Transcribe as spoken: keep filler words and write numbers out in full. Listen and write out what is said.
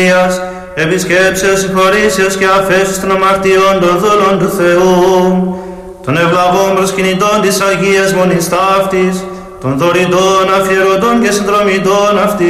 επισκέψεως, συγχωρήσεως και αφέσεως των αμαρτιών των δούλων του Θεού, των ευλαβών προσκυνητών της Αγίας Μονής ταύτης, των δωρητών, αφιερωτών και συνδρομητών αυτής,